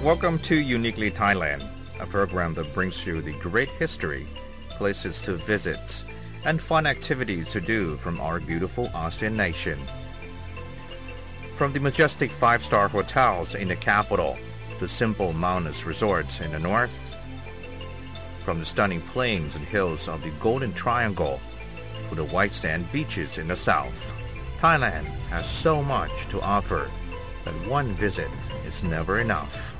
Welcome to Uniquely Thailand, a program that brings you the great history, places to visit, and fun activities to do from our beautiful ASEAN nation. From the majestic five-star hotels in the capital to simple mountainous resorts in the north, from the stunning plains and hills of the Golden Triangle to the white sand beaches in the south, Thailand has so much to offer that one visit is never enough.